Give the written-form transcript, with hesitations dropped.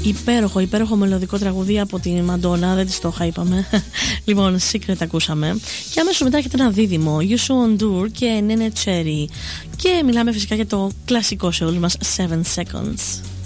υπέροχο μελωδικό τραγούδι από τη Μαντόνα. Δεν της το είχα, είπαμε. Λοιπόν, Secret ακούσαμε. Και αμέσως μετά έχετε ένα δίδυμο, Youssou N'Dour και Nene Cherry. Και μιλάμε φυσικά για το κλασικό σε όλους μας 7 Seconds.